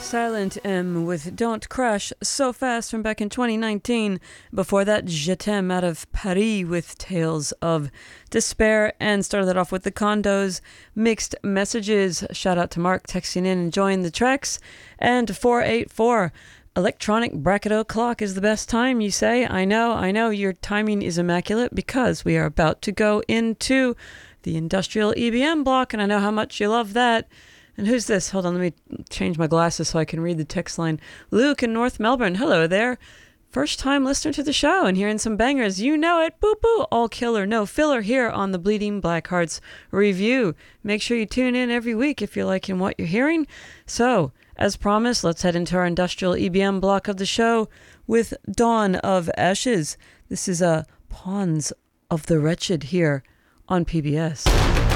Silent M with Don't Crash So Fast from back in 2019. Before that, Je T'aime out of Paris with Tales of Despair. And started that off with the Condos, Mixed Messages. Shout out to Mark texting in, enjoying the tracks. And 484, Electronic Bracket O'Clock is the best time, you say? I know, your timing is immaculate because we are about to go into the industrial EBM block, and I know how much you love that. And who's this? Hold on, let me change my glasses so I can read the text line. Luke in North Melbourne. Hello there. First time listener to the show and hearing some bangers. You know it. Boo boo. All killer, no filler here on the Bleeding Black Hearts review. Make sure you tune in every week if you're liking what you're hearing. So, as promised, let's head into our industrial EBM block of the show with Dawn of Ashes. This is Pawns of the Wretched here on PBS.